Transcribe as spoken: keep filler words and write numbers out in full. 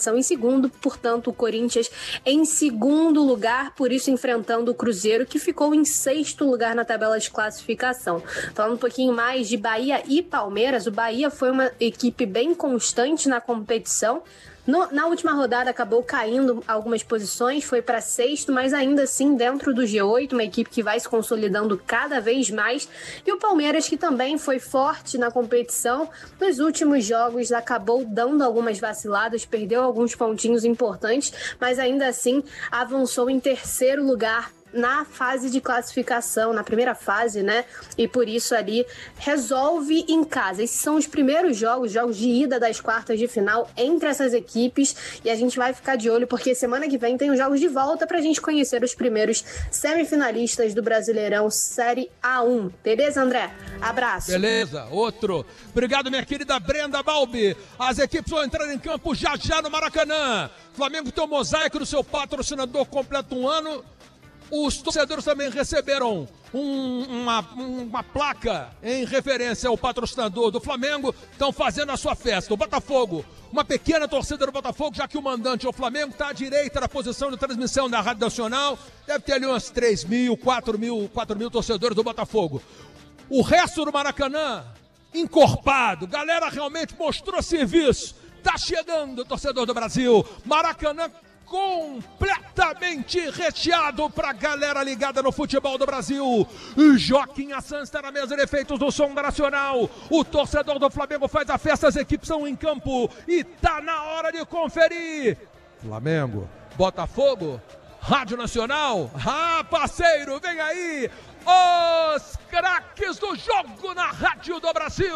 competição em segundo, portanto o Corinthians em segundo lugar, por isso enfrentando o Cruzeiro, que ficou em sexto lugar na tabela de classificação. Falando um pouquinho mais de Bahia e Palmeiras, o Bahia foi uma equipe bem constante na competição. No, na última rodada acabou caindo algumas posições, foi para sexto, mas ainda assim dentro do G oito, uma equipe que vai se consolidando cada vez mais. E o Palmeiras, que também foi forte na competição, nos últimos jogos acabou dando algumas vaciladas, perdeu alguns pontinhos importantes, mas ainda assim avançou em terceiro lugar na fase de classificação, na primeira fase, né? E por isso ali resolve em casa. Esses são os primeiros jogos, jogos de ida das quartas de final entre essas equipes, e a gente vai ficar de olho porque semana que vem tem os jogos de volta pra gente conhecer os primeiros semifinalistas do Brasileirão Série A um. Beleza, André? Abraço. Beleza, outro. Obrigado, minha querida Brenda Balbi. As equipes vão entrar em campo já já no Maracanã. Flamengo tem um mosaico do seu patrocinador completo um ano. Os torcedores também receberam um, uma, uma placa em referência ao patrocinador do Flamengo. Estão fazendo a sua festa. O Botafogo, uma pequena torcida do Botafogo, já que o mandante é o Flamengo, está à direita da posição de transmissão da Rádio Nacional. Deve ter ali umas três mil, quatro mil, quatro mil torcedores do Botafogo. O resto do Maracanã, encorpado. Galera realmente mostrou serviço. Tá chegando, torcedor do Brasil. Maracanã completamente recheado pra galera ligada no futebol do Brasil. Joaquim Assan está na mesa de efeitos do som da Nacional. O torcedor do Flamengo faz a festa, as equipes são em campo e tá na hora de conferir. Flamengo, Botafogo, Rádio Nacional. Ah, parceiro, vem aí os craques do jogo na Rádio do Brasil.